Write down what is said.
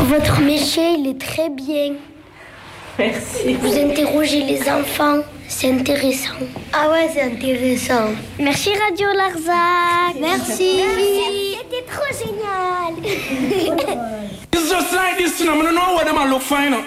Votre métier, il est très bien. Merci. Vous interrogez les enfants, c'est intéressant. Ah ouais, c'est intéressant. Merci Radio Larzac. Merci. C'était trop génial. It's just like this, you know, I don't know what them look fine.